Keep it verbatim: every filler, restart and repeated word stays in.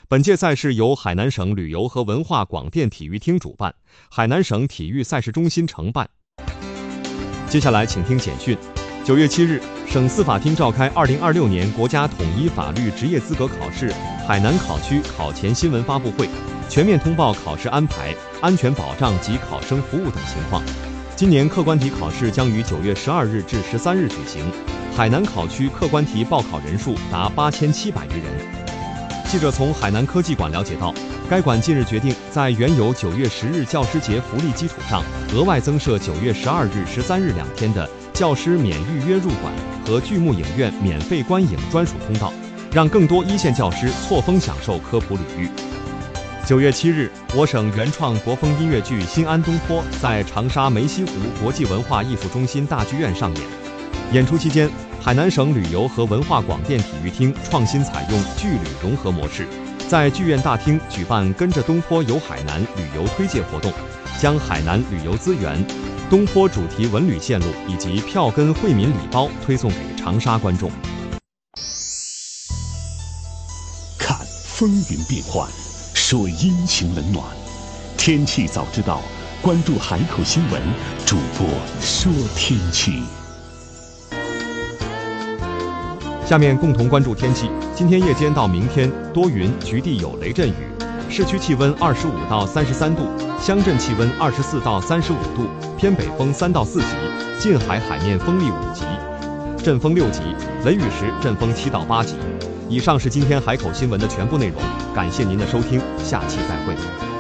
本届赛事由海南省旅游和文化广电体育厅主办，海南省体育赛事中心承办。接下来请听简讯。九月七日，省司法厅召开二零二六年国家统一法律职业资格考试海南考区考前新闻发布会，全面通报考试安排、安全保障及考生服务等情况。今年客观题考试将于九月十二日至十三日举行，海南考区客观题报考人数达八千七百余人。记者从海南科技馆了解到，该馆近日决定在原有九月十日教师节福利基础上，额外增设九月十二日、十三日两天的教师免预约入馆和剧目影院免费观影专属通道，让更多一线教师错峰享受科普领域。九月七日，我省原创国风音乐剧《新安东坡》在长沙梅溪湖国际文化艺术中心大剧院上演。演出期间，海南省旅游和文化广电体育厅创新采用剧旅融合模式，在剧院大厅举办跟着东坡游海南旅游推介活动，将海南旅游资源、东坡主题文旅线路以及票根惠民礼包推送给长沙观众。 看风云变幻，说阴晴冷暖，天气早知道，关注海口新闻，主播说天气。 下面共同关注天气。今天夜间到明天多云，局地有雷阵雨，市区气温二十五到三十三度，乡镇气温二十四到三十五度，偏北风三到四级，近海海面风力五级，阵风六级，雷雨时阵风七到八级。以上是今天海口新闻的全部内容，感谢您的收听，下期再会。